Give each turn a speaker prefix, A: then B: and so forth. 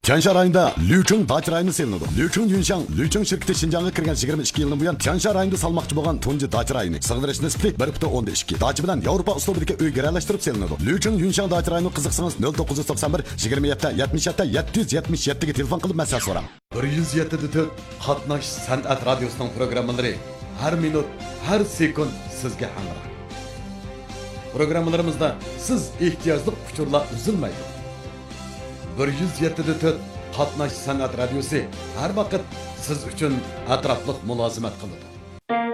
A: Tiansha rayonida Lucheng dacha rayoni selinadi. Lucheng Yunshang, Lucheng şirketi Şinjan'a kirgan 22 yıldan buyon Tiansha rayonida salmoqchi bo'lgan tunji dacha rayoni. Sig'dirish nisbati 1.2. Dacha bilan Yevropa uslubidagi uy garalashtirib selinadi. Lucheng Yunshang dacha rayoni qiziqsangiz 0991 27 77 777 ga telefon qilib masala so'rang. 107.4 Qatnash san'at radiosining programmalari har minut, har sekund sizga hamroh. Programmalarimizda siz ehtiyojli uchurlar uzilmaydi. 107.4 Qatnash san'at radiosi har vaqt siz uchun atrofliq mulozimat qiladi.